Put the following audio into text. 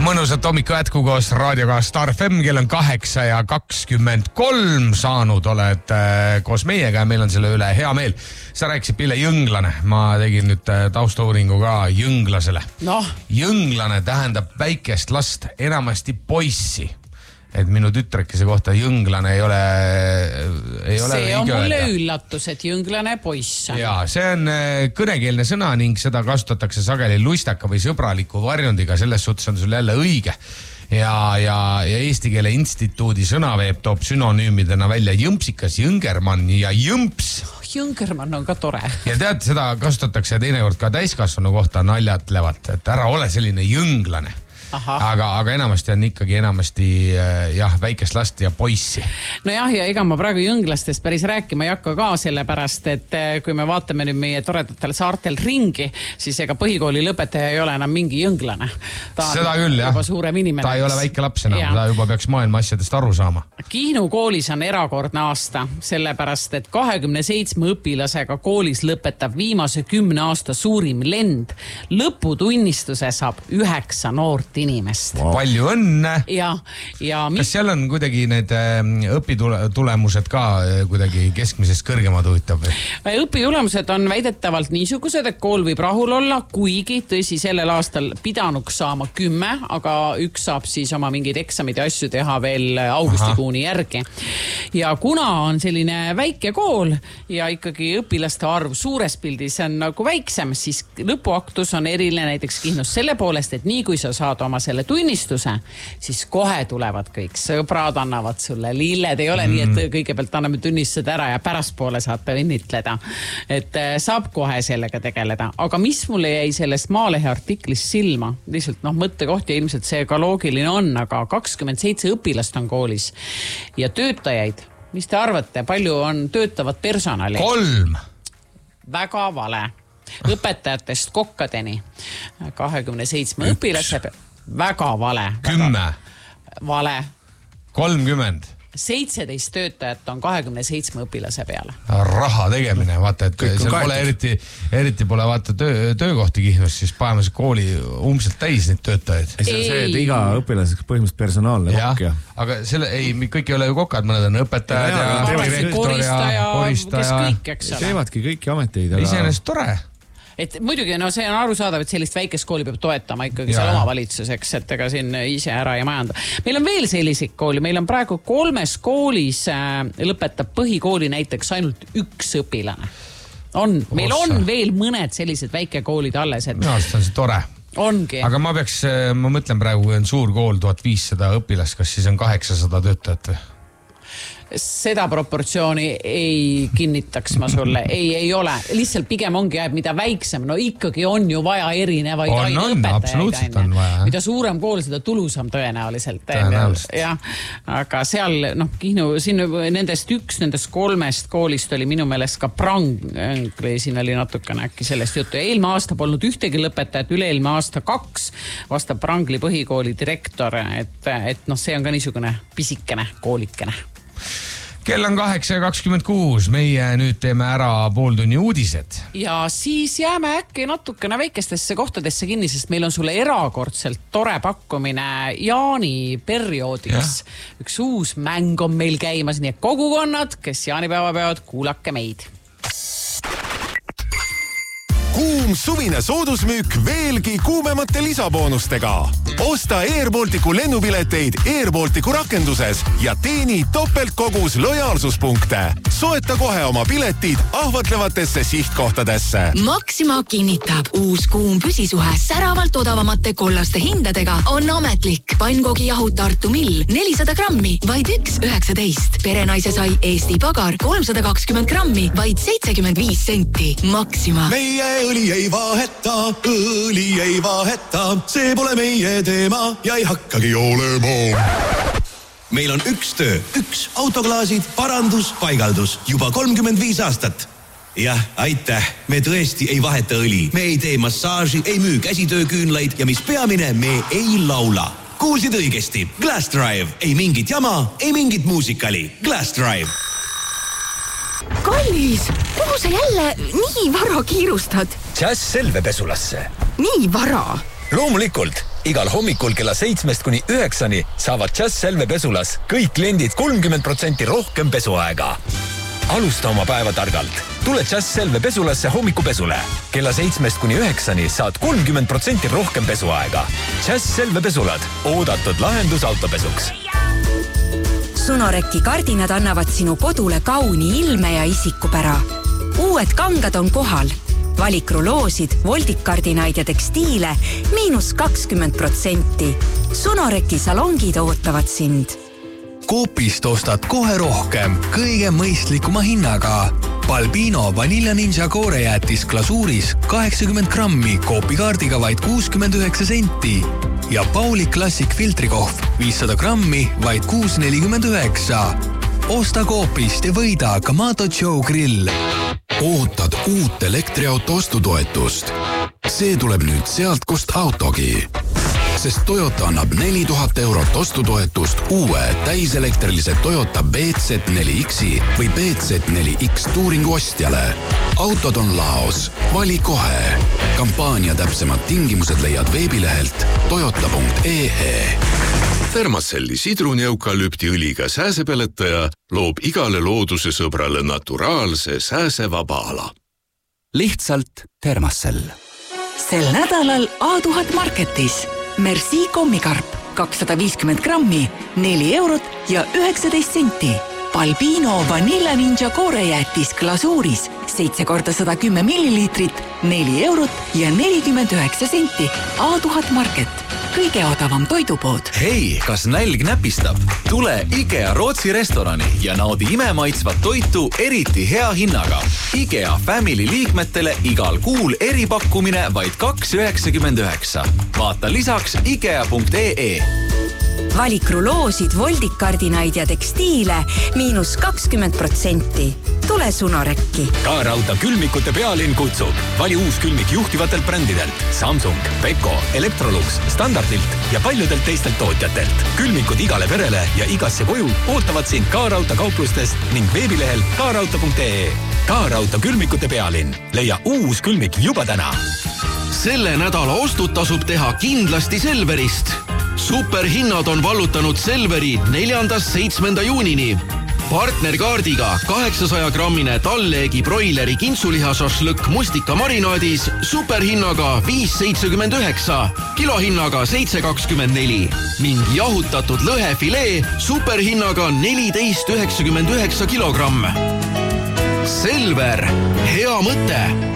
Mõnusat hommiku jätku koos raadioga Star FM, kell on 8:23 saanud, oled koos meiega ja meil on selle üle hea meel. Sa rääkisid Pille Jõnglane, ma tegin nüüd taustauuringu ka Jõnglasele. Jõnglane tähendab väikest last, enamasti poissi. Et minu tütrekese kohta Jõnglane ei ole see on mulle üllatus, et Jõnglane poiss. Jaa, see on kõnekeelne sõna ning seda kasutatakse sageli luistaka või sõbraliku varjundiga, selles suhtes on sul jälle õige. Ja Eesti Keele Instituudi sõnaveeb toob sünonüümidena välja jõmpsikas, jõngermann ja jõmps. Jõngermann on ka tore. Ja tead, seda kasutatakse teinekord ka täiskasvanu kohta naljatlevat, et ära ole selline jõnglane. Aga enamasti on ikkagi väikest last ja poissi. Ja ega ma praegu jõnglastest päris rääkima ei hakka ka sellepärast, et kui me vaatame nüüd meie toredatel saartel ringi, siis ega põhikooli lõpetaja ei ole enam mingi jõnglane. Seda küll, jah. Ta ei ole väike laps enam, ta juba peaks maailma asjadest aru saama. Kihnu koolis on erakordne aasta, sellepärast, et 27 õpilasega koolis lõpetab viimase 10 aasta suurim lend. Lõputunnistuse saab 9 noort inimest. Palju õnne! Kas seal on kuidagi need õpitulemused ka kuidagi keskmisest kõrgemad huvitav? Õpitulemused on väidetavalt niisugused, et kool võib rahul olla, kuigi tõsi sellel aastal pidanuks saama 10, aga üks saab siis oma mingeid eksamid ja asju teha veel augustikuuni järgi. Ja kuna on selline väike kool ja ikkagi õpilaste arv suures pildis on nagu väiksem, siis lõpuaktus on eriline näiteks Kihnus selle poolest, et nii kui sa saad oma selle tunnistuse, siis kohe tulevad kõik sõbrad, annavad sulle lilled, ei ole nii, et kõigepealt anname tunnistused ära ja pärastpoole saate õnnitleda. Et saab kohe sellega tegeleda. Aga mis mulle jäi sellest Maalehe artiklist silma, lihtsalt mõttekoht ja ilmselt see ka loogiline on, aga 27 õpilast on koolis ja töötajaid, mis te arvate, palju on töötavat personali? 3! Väga vale. Õpetajatest kokkadeni 27 õpilase väga vale. 10. Vale. 30. 17 töötajat on 27 õpilase peale. Raha tegemine, vaata, et seal pole eriti pole vaata töökohti Kihnus, siis paneme see kooli umbselt täis neid töötajaid. See on see, et iga õpilaseks põhimõtteliselt personaalne kokk. Aga kõik ei ole ju kokad, mõned on õpetajad ja direktor ja koristaja. Teevadki kõiki ameteid. Iseenesest tore. Et muidugi, see on arusaadav, et sellist väikest kooli peab toetama ikkagi seal omavalitsuseks, et ega siin ise ära ei majanda. Meil on veel selliseid kooli, meil on praegu 3 koolis lõpetab põhikooli näiteks ainult 1 õpilane. Meil on veel mõned sellised väikekoolid alles. Minu arust on see tore. Ongi. Aga ma mõtlen praegu, kui on suur kool, 1500 õpilast, kas siis on 800 töötajat või? Seda proportsiooni ei kinnitaks ma sulle. Ei ole. Lihtsalt pigem ongi, mida väiksem. Ikkagi on ju vaja erinevaid aineõpetajaid. Mida suurem kool, seda tulusam tõenäoliselt. Aga seal, nendest 3 koolist oli minu meelest ka Prangli, siin oli natukene äkki sellest juttu. Eelme aasta polnud ühtegi lõpetajat, üle-eelme aasta 2 vastab Prangli põhikooli direktor, et see on ka niisugune pisikene koolikene. Kell on 8:26, meie nüüd teeme ära pooltunni uudised. Ja siis jääme äkki natukene väikestesse kohtadesse kinni, sest meil on sulle erakordselt tore pakkumine jaaniperioodiks. Üks uus mäng on meil käimas, nii et kogukonnad, kes jaanipäeva peavad, kuulake meid. Kuum suvine soodusmüük veelgi kuumemate lisaboonustega. Osta Air Balticu lennupileteid Air Balticu rakenduses ja teeni topeltkogus lojaalsuspunkte. Soeta kohe oma piletid ahvatlevatesse sihtkohtadesse. Maxima kinnitab, uus kuum püsisuhe säravalt odavamate kollaste hindadega on ametlik. Pannkoogijahu Tartu Mill 400 grammi, vaid 1,19. Perenaise sai Eesti Pagar 320 grammi, vaid 75 senti. Maxima. Meie õli ei vaheta, see pole meie teema ja ei hakkagi olema. Meil on üks töö, 1 autoklaasid, parandus, paigaldus, juba 35 aastat. Jah, aitäh, me tõesti ei vaheta õli, me ei tee massaaži, ei müü käsitööküünlaid ja mis peamine, me ei laula. Kuulsid õigesti, Glass Drive, ei mingit jama, ei mingit muusikali, Glass Drive. Kallis, kuhu sa jälle nii vara kiirustad? Jazz Selve pesulasse. Nii vara? Loomulikult, Igal hommikul kella 7–9 saavad Just Selve pesulas kõik kliendid 30% rohkem pesuaega. Alusta oma päeva targalt. Tule Just Selve pesulasse hommikupesule. Kella 7–9 saad 30% rohkem pesuaega. Just Selve pesulad. Oodatud lahendus autopesuks. Sunoreki kardinad annavad sinu kodule kauni ilme ja isikupära. Uued kangad on kohal. Valikruloosid, voldikardinaid ja tekstiile -20%. Sunoreki salongid ootavad sind. Coopist ostad kohe rohkem, kõige mõistlikuma hinnaga. Balbino Vanilla Ninja koorejäätis glasuuris 80 grammi, Coopi kaardiga vaid 69 senti. Ja Pauli Classic filtrikohv 500 grammi, vaid 6,49. Osta Coopist ja võida Kamato Joe grill. Ootad uut elektriauto ostutoetust. See tuleb nüüd sealt, kust autogi. Sest Toyota annab 4000 eurot ostutoetust uue täiselektrilise Toyota BZ4X või BZ4X Touringu ostjale. Autod on laos. Vali kohe. Kampaania täpsemad tingimused leiad veebilehelt toyota.ee. Thermacelli sidruni-eukalüptiõliga sääsepeletaja loob igale looduse sõbrale naturaalse sääsevaba ala. Lihtsalt Thermacell. Sel nädalal A1000 Marketis Merci kommikarp 250 grammi, 4 eurot ja 19 senti. Balbino Vanilla Ninja koorejäätis glasuuris 7x110 milliliitrit, 4 eurot ja 49 senti. A1000 Market. Kõige odavam toidupood. Hei, kas nälg näpistab? Tule IKEA Rootsi restorani ja naudi imemaitsvat toitu eriti hea hinnaga. IKEA Family liikmetele igal kuul eripakkumine vaid 2,99. Vaata lisaks ikea.ee. Valikruloosid, voldikardinaid ja tekstiile -20%. Tule Sunorekki. Kaarauto külmikute pealinn kutsub. Vali uus külmik juhtivatelt brändidelt. Samsung, Beko, Electrolux, Standardilt ja paljudelt teistelt tootjatelt. Külmikud igale perele ja igasse koju ootavad sind Kaarauto kauplustest ning veebilehel kaarauto.ee. Kaarauto külmikute pealinn. Leia uus külmik juba täna. Selle nädala ostud tasub teha kindlasti Selverist. Superhinnad on vallutanud Selveri 4.–7. juunini. Partnerkaardiga 800-grammine talleegi broileri kintsuliha šašlõkk mustika marinaadis superhinnaga 5,79, kilohinnaga 7,24 ning jahutatud lõhefilee superhinnaga 14,99 kilogramm. Selver, hea mõte!